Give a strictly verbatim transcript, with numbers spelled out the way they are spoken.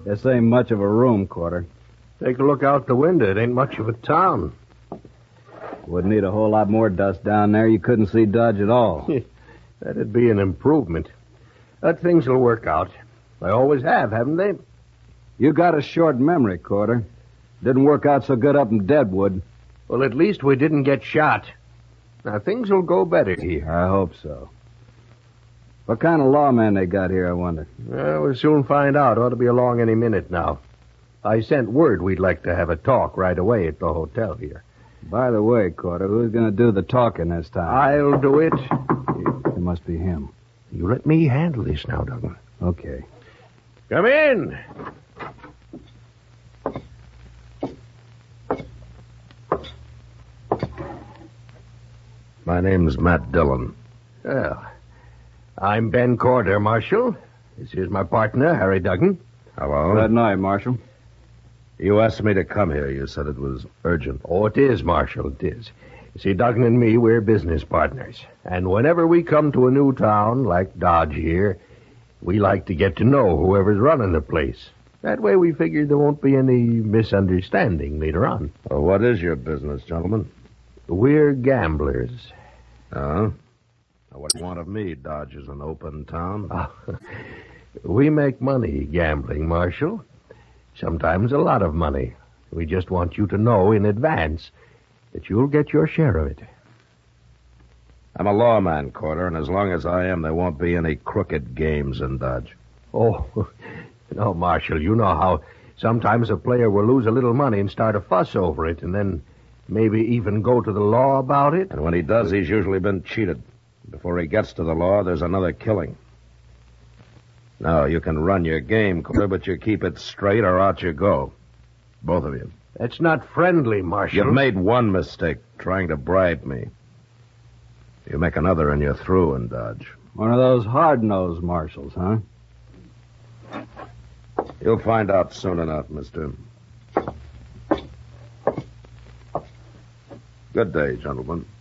This ain't much of a room, Quarter. Take a look out the window. It ain't much of a town. Would need a whole lot more dust down there. You couldn't see Dodge at all. That'd be an improvement. But things will work out. They always have, haven't they? You got a short memory, Quarter. Didn't work out so good up in Deadwood. Well, at least we didn't get shot. Now, things will go better here. I hope so. What kind of lawman they got here, I wonder? Well, we'll soon find out. Ought to be along any minute now. I sent word we'd like to have a talk right away at the hotel here. By the way, Quarter, who's going to do the talking this time? I'll do it. It must be him. You let me handle this now, Duggan. Okay. Come in. My name's Matt Dillon. Well, I'm Ben Corder, Marshal. This is my partner, Harry Duggan. Hello. Good night, Marshal. You asked me to come here. You said it was urgent. Oh, it is, Marshal, it is. You see, Duggan and me, we're business partners. And whenever we come to a new town, like Dodge here, we like to get to know whoever's running the place. That way we figure there won't be any misunderstanding later on. Well, what is your business, gentlemen? We're gamblers. Uh-huh. What do you want of me? Dodge is an open town. Oh, we make money gambling, Marshal. Sometimes a lot of money. We just want you to know in advance that you'll get your share of it. I'm a lawman, Corder, and as long as I am, there won't be any crooked games in Dodge. Oh, no, Marshal, you know how sometimes a player will lose a little money and start a fuss over it, and then maybe even go to the law about it. And when he does, he's usually been cheated. Before he gets to the law, there's another killing. Now, you can run your game, Corder, but you keep it straight or out you go. Both of you. That's not friendly, Marshal. You've made one mistake, trying to bribe me. You make another and you're through in Dodge. One of those hard-nosed marshals, huh? You'll find out soon enough, mister. Good day, gentlemen.